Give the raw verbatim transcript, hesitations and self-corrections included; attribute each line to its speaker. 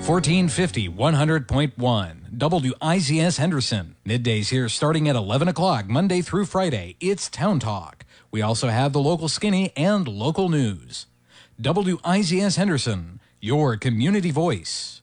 Speaker 1: fourteen fifty, one hundred point one, W I Z S Henderson. Middays here starting at eleven o'clock, Monday through Friday. It's Town Talk. We also have the local skinny and local news. W I Z S Henderson, your community voice.